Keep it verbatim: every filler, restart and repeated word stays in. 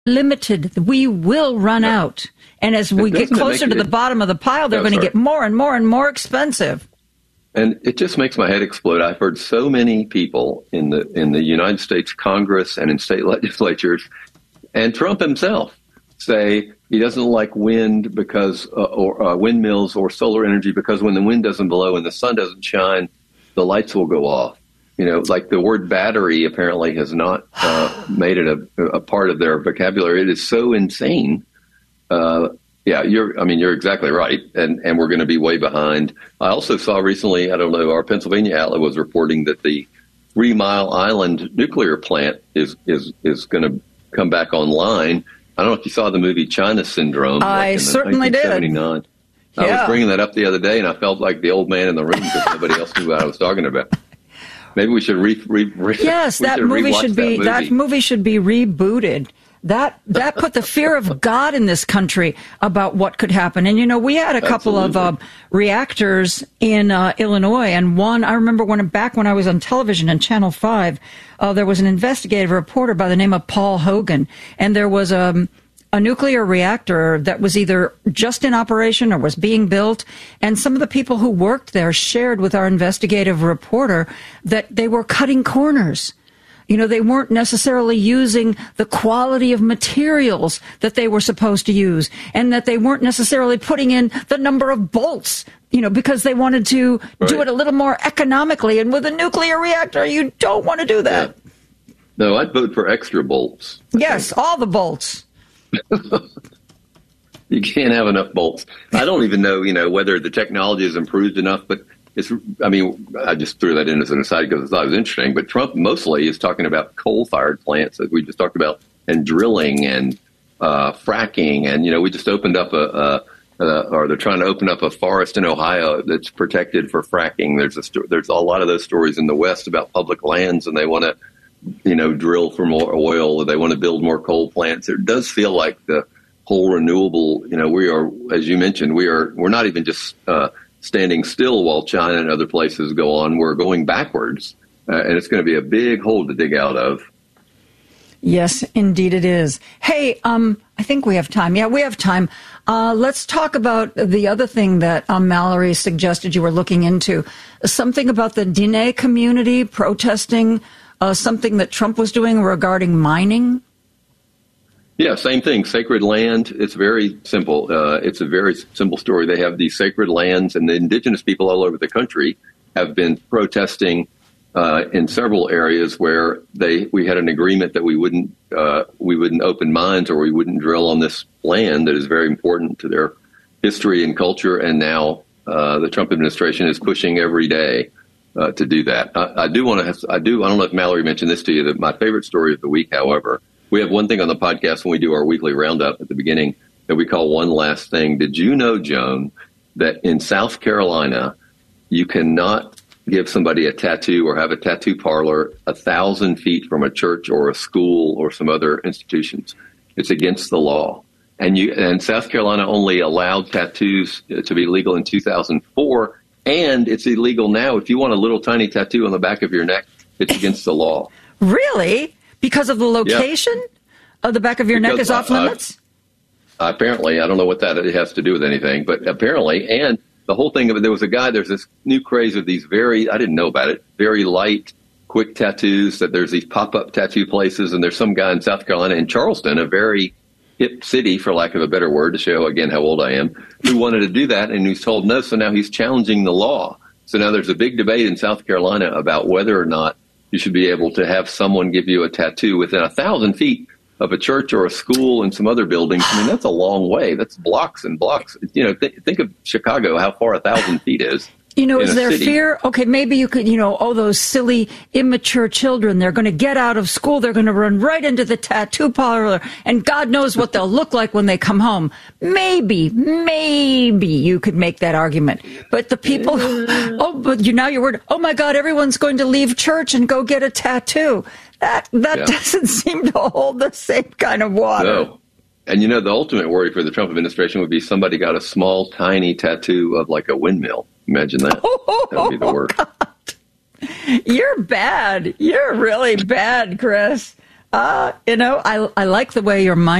limited. We will run yeah. out. And as we get closer to the bottom of the pile, they're no, going to get more and more and more expensive. And it just makes my head explode. I've heard so many people in the in the United States Congress and in state legislatures, and Trump himself, say he doesn't like wind because uh, or uh, windmills or solar energy because when the wind doesn't blow and the sun doesn't shine, the lights will go off. You know, like the word battery apparently has not uh, made it a, a part of their vocabulary. It is so insane. Uh, yeah, you're. I mean, you're exactly right, and and we're going to be way behind. I also saw recently, I don't know, our Pennsylvania outlet was reporting that the Three Mile Island nuclear plant is is is going to come back online. I don't know if you saw the movie China Syndrome. I certainly did. Yeah. I was bringing that up the other day, and I felt like the old man in the room because nobody else knew what I was talking about. Maybe we should re. re, re yes, that should movie should be that movie. that movie should be rebooted. That that put the fear of God in this country about what could happen. And, you know, we had a couple Absolutely. of uh, reactors in uh, Illinois. And one, I remember when back when I was on television on Channel five, uh, there was an investigative reporter by the name of Paul Hogan. And there was a, a nuclear reactor that was either just in operation or was being built. And some of the people who worked there shared with our investigative reporter that they were cutting corners. You know, they weren't necessarily using the quality of materials that they were supposed to use, and that they weren't necessarily putting in the number of bolts, you know, because they wanted to right. do it a little more economically. And with a nuclear reactor, you don't want to do that. Yeah. No, I'd vote for extra bolts. Yes, all the bolts. You can't have enough bolts. I don't even know, you know, whether the technology has improved enough, but It's, I mean, I just threw that in as an aside because I thought it was interesting. But Trump mostly is talking about coal-fired plants, as we just talked about, and drilling and uh, fracking. And, you know, we just opened up a, a, a, or they're trying to open up a forest in Ohio that's protected for fracking. There's a there's a lot of those stories in the West about public lands, and they want to, you know, drill for more oil, or they want to build more coal plants. It does feel like the whole renewable, you know, we are, as you mentioned, we are, we're not even just uh, standing still while China and other places go on. We're going backwards, uh, and it's going to be a big hole to dig out of. Yes, indeed it is. Hey, um, I think we have time. Yeah, we have time. Uh, let's talk about the other thing that um, Mallory suggested you were looking into, something about the Diné community protesting uh, something that Trump was doing regarding mining. Yeah, same thing. Sacred land. It's very simple. Uh, it's a very simple story. They have these sacred lands, and the indigenous people all over the country have been protesting uh, in several areas where they we had an agreement that we wouldn't uh, we wouldn't open mines or we wouldn't drill on this land that is very important to their history and culture. And now uh, the Trump administration is pushing every day uh, to do that. I, I do want to. I do. I don't know if Mallory mentioned this to you. That my favorite story of the week, however. We have one thing on the podcast when we do our weekly roundup at the beginning that we call One Last Thing. Did you know, Joan, that in South Carolina, you cannot give somebody a tattoo or have a tattoo parlor a thousand feet from a church or a school or some other institutions? It's against the law. And you and South Carolina only allowed tattoos to be legal in two thousand four, and it's illegal now. If you want a little tiny tattoo on the back of your neck, it's against the law. Really? Because of the location yep. of the back of your because, neck is off uh, limits? Uh, apparently. I don't know what that has to do with anything, but apparently. And the whole thing of it, there was a guy, there's this new craze of these very, I didn't know about it, very light, quick tattoos, that there's these pop-up tattoo places. And there's some guy in South Carolina, in Charleston, a very hip city, for lack of a better word, to show, again, how old I am, who wanted to do that. And he's told no. So now he's challenging the law. So now there's a big debate in South Carolina about whether or not you should be able to have someone give you a tattoo within a thousand feet of a church or a school and some other buildings. I mean, that's a long way. That's blocks and blocks. You know, th- think of Chicago, how far a thousand feet is. You know, is there fear? Okay, maybe you could, you know, oh, those silly, immature children, they're going to get out of school. They're going to run right into the tattoo parlor, and God knows what they'll look like when they come home. Maybe, maybe you could make that argument. But the people, oh, but you now your word, oh, my God, everyone's going to leave church and go get a tattoo. That, that yeah. doesn't seem to hold the same kind of water. No. And, you know, the ultimate worry for the Trump administration would be somebody got a small, tiny tattoo of like a windmill. Imagine that. Oh, that would be the worst. God. You're bad. You're really bad, Chris. Uh, you know, I I like the way your mind